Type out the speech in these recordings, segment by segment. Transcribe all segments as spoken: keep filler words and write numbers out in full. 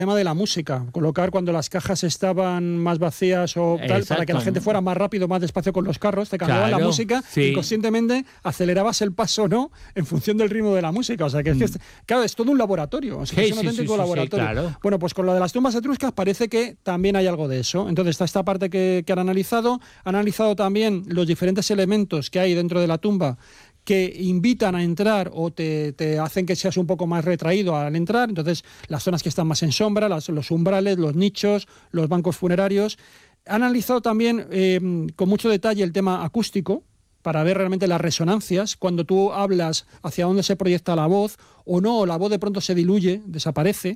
tema de la música, colocar cuando las cajas estaban más vacías o tal, Exacto. para que la gente fuera más rápido, más despacio con los carros, te cambiaban Claro, la música, sí. inconscientemente acelerabas el paso o no en función del ritmo de la música. O sea, que, mm. es, que es, claro, es todo un laboratorio, o sea, Sí, es un sí, auténtico sí, sí, laboratorio. sí, claro. Bueno, pues con lo de las tumbas etruscas parece que también hay algo de eso. Entonces está esta parte que, que han analizado, han analizado también los diferentes elementos que hay dentro de la tumba que invitan a entrar o te, te hacen que seas un poco más retraído al entrar. Entonces, las zonas que están más en sombra, las, los umbrales, los nichos, los bancos funerarios. Han analizado también eh, con mucho detalle el tema acústico, para ver realmente las resonancias, cuando tú hablas hacia dónde se proyecta la voz, o no, o la voz de pronto se diluye, desaparece.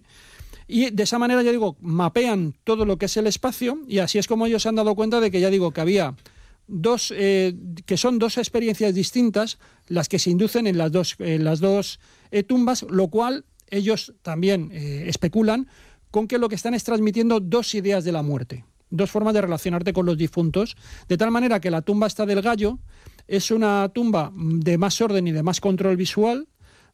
Y de esa manera, ya digo, mapean todo lo que es el espacio, y así es como ellos se han dado cuenta de que, ya digo, que había dos, eh, que son dos experiencias distintas las que se inducen en las dos, en las dos eh, tumbas, lo cual ellos también eh, especulan con que lo que están es transmitiendo dos ideas de la muerte, dos formas de relacionarte con los difuntos, de tal manera que la tumba esta del gallo es una tumba de más orden y de más control visual,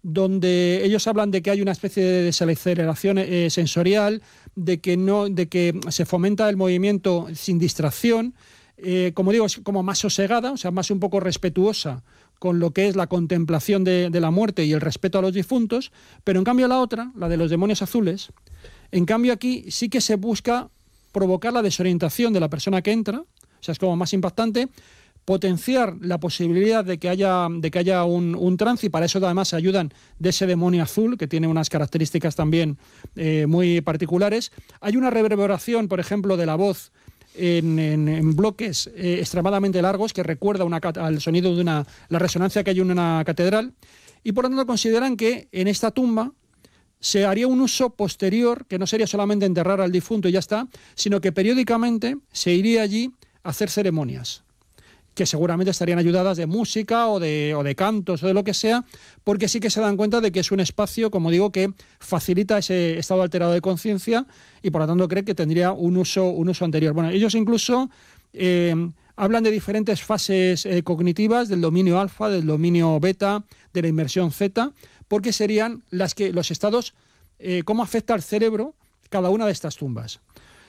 donde ellos hablan de que hay una especie de desaceleración eh, sensorial, de que, no, de que se fomenta el movimiento sin distracción. Eh, como digo, es como más sosegada, o sea, más un poco respetuosa con lo que es la contemplación de, de la muerte y el respeto a los difuntos, pero en cambio la otra, la de los demonios azules, en cambio aquí sí que se busca provocar la desorientación de la persona que entra, o sea, es como más impactante, potenciar la posibilidad de que haya, de que haya un, un trance, y para eso además se ayudan de ese demonio azul, que tiene unas características también eh, muy particulares. Hay una reverberación, por ejemplo, de la voz En, en, en bloques eh, extremadamente largos que recuerda una, al sonido de una, la resonancia que hay en una catedral, y por lo tanto consideran que en esta tumba se haría un uso posterior, que no sería solamente enterrar al difunto y ya está, sino que periódicamente se iría allí a hacer ceremonias, que seguramente estarían ayudadas de música o de, o de cantos o de lo que sea, porque sí que se dan cuenta de que es un espacio, como digo, que facilita ese estado alterado de conciencia, y por lo tanto creen que tendría un uso, un uso anterior. Bueno, ellos incluso eh, hablan de diferentes fases eh, cognitivas, del dominio alfa, del dominio beta, de la inmersión zeta, porque serían las que los estados, eh, cómo afecta al cerebro cada una de estas tumbas.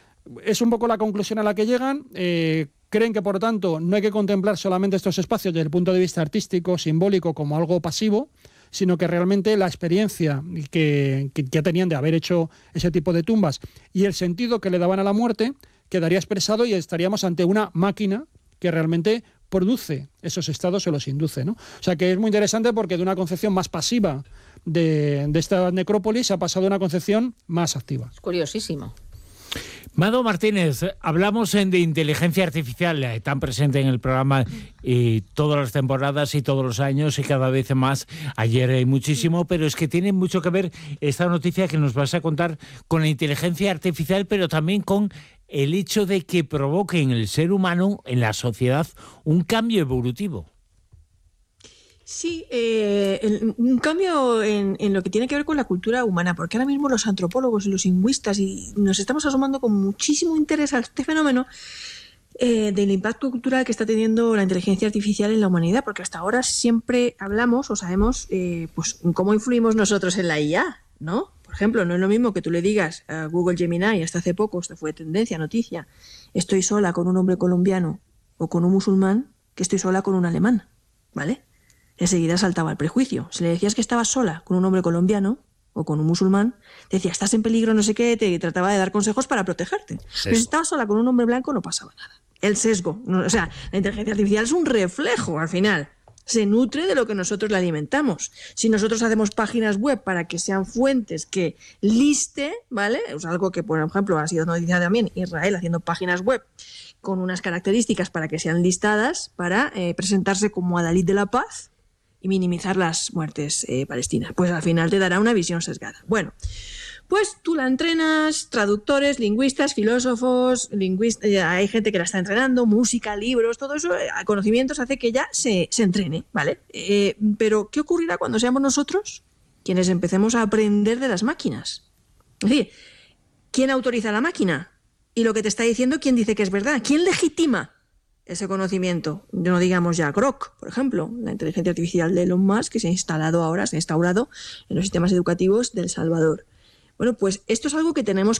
Es un poco la conclusión a la que llegan. Eh, creen que, por tanto, no hay que contemplar solamente estos espacios desde el punto de vista artístico, simbólico, como algo pasivo, sino que realmente la experiencia que, que ya tenían de haber hecho ese tipo de tumbas y el sentido que le daban a la muerte quedaría expresado, y estaríamos ante una máquina que realmente produce esos estados o los induce, ¿no? O sea que es muy interesante, porque de una concepción más pasiva de, de esta necrópolis ha pasado a una concepción más activa. Es curiosísimo. Mado Martínez, hablamos de inteligencia artificial, eh, tan presente en el programa y todas las temporadas y todos los años y cada vez más. Ayer hay muchísimo, pero es que tiene mucho que ver esta noticia que nos vas a contar con la inteligencia artificial, pero también con el hecho de que provoque en el ser humano, en la sociedad, un cambio evolutivo. Sí, eh, el, un cambio en, en lo que tiene que ver con la cultura humana, porque ahora mismo los antropólogos y los lingüistas y nos estamos asomando con muchísimo interés a este fenómeno eh, del impacto cultural que está teniendo la inteligencia artificial en la humanidad, porque hasta ahora siempre hablamos o sabemos eh, pues cómo influimos nosotros en la I A, ¿no? Por ejemplo, no es lo mismo que tú le digas a Google Gemini, hasta hace poco, esto fue tendencia, noticia, estoy sola con un hombre colombiano o con un musulmán, que estoy sola con un alemán, ¿vale? Enseguida saltaba el prejuicio. Si le decías que estabas sola con un hombre colombiano o con un musulmán, te decía, estás en peligro, no sé qué, te trataba de dar consejos para protegerte. Sesgo. Pero si estabas sola con un hombre blanco no pasaba nada. El sesgo. O sea, la inteligencia artificial es un reflejo, al final. Se nutre de lo que nosotros le alimentamos. Si nosotros hacemos páginas web para que sean fuentes que liste, ¿vale? Es algo que, por ejemplo, ha sido noticia también Israel haciendo páginas web con unas características para que sean listadas, para eh, presentarse como adalid de la paz y minimizar las muertes eh, palestinas. Pues al final te dará una visión sesgada. Bueno, pues tú la entrenas, traductores, lingüistas, filósofos, lingüistas, eh, hay gente que la está entrenando, música, libros, todo eso, eh, conocimientos hace que ya se, se entrene, ¿vale? Eh, pero, ¿qué ocurrirá cuando seamos nosotros quienes empecemos a aprender de las máquinas? Es decir, ¿quién autoriza la máquina? Y lo que te está diciendo, ¿quién dice que es verdad? ¿Quién legitima ese conocimiento? No digamos ya Grok, por ejemplo, la inteligencia artificial de Elon Musk, que se ha instalado ahora, se ha instaurado en los sistemas educativos de El Salvador. Bueno, pues esto es algo que tenemos